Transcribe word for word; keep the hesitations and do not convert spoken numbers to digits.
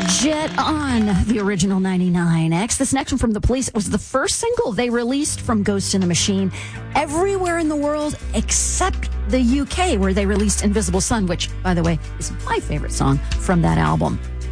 Jet On, the original ninety-nine X. This next one from The Police was the first single they released from Ghost in the Machine everywhere in the world except the U K, where they released Invisible Sun, which, by the way, is my favorite song from that album.